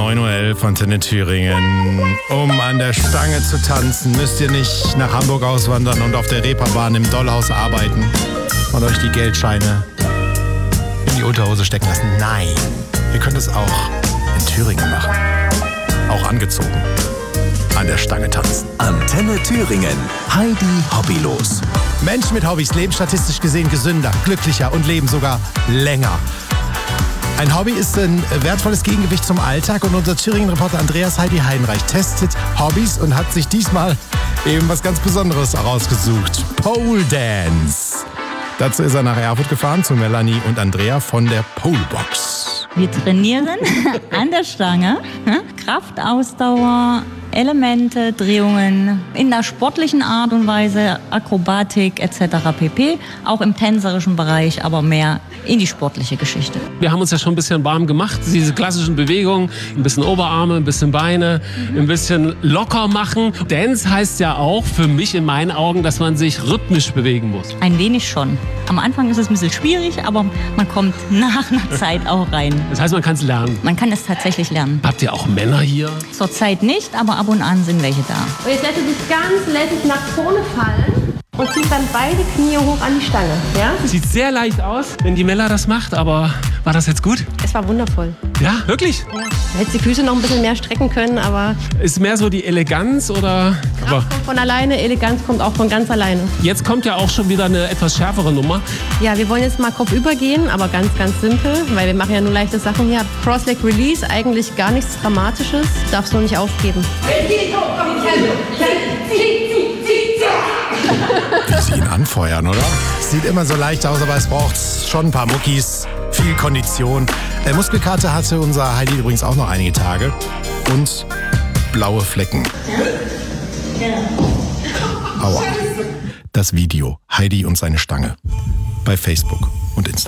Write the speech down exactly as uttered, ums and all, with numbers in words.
neun Uhr elf Antenne Thüringen. Um an der Stange zu tanzen, müsst ihr nicht nach Hamburg auswandern und auf der Reeperbahn im Dollhaus arbeiten und euch die Geldscheine in die Unterhose stecken lassen. Nein, ihr könnt es auch in Thüringen machen. Auch angezogen. An der Stange tanzen. Antenne Thüringen. Heidi Hobbylos. Menschen mit Hobbys leben statistisch gesehen gesünder, glücklicher und leben sogar länger. Ein Hobby ist ein wertvolles Gegengewicht zum Alltag und unser Thüringen-Reporter Andreas Heidi Heinreich testet Hobbys und hat sich diesmal eben was ganz Besonderes herausgesucht. Pole Dance. Dazu ist er nach Erfurt gefahren zu Melanie und Andrea von der Polebox. Wir trainieren an der Stange, Kraft, Ausdauer, Elemente, Drehungen in der sportlichen Art und Weise, Akrobatik et cetera pp. Auch im tänzerischen Bereich, aber mehr in die sportliche Geschichte. Wir haben uns ja schon ein bisschen warm gemacht, diese klassischen Bewegungen, ein bisschen Oberarme, ein bisschen Beine, mhm. ein bisschen locker machen. Dance heißt ja auch für mich in meinen Augen, dass man sich rhythmisch bewegen muss. Ein wenig schon. Am Anfang ist es ein bisschen schwierig, aber man kommt nach einer Zeit auch rein. Das heißt, man kann es lernen? Man kann es tatsächlich lernen. Habt ihr auch Männer hier? Zurzeit nicht, aber ab und an sind welche da. Und jetzt lässt er sich ganz lässig nach vorne fallen und zieht dann beide Knie hoch an die Stange. Ja? Sieht sehr leicht aus, wenn die Mella das macht, aber war das jetzt gut? Es war wundervoll. Ja, wirklich? Ja. Du hättest die Füße noch ein bisschen mehr strecken können, aber... Ist mehr so die Eleganz oder... Kraft aber kommt von alleine, Eleganz kommt auch von ganz alleine. Jetzt kommt ja auch schon wieder eine etwas schärfere Nummer. Ja, wir wollen jetzt mal Kopf übergehen, aber ganz, ganz simpel, weil wir machen ja nur leichte Sachen hier. Cross-Leg Release, eigentlich gar nichts Dramatisches, darfst du nicht aufgeben. Wie sie ihn anfeuern, oder? Sieht immer so leicht aus, aber es braucht schon ein paar Muckis, viel Kondition. Äh, Muskelkater hatte unser Heidi übrigens auch noch einige Tage. Und blaue Flecken. Aua. Das Video Heidi und seine Stange bei Facebook und Instagram.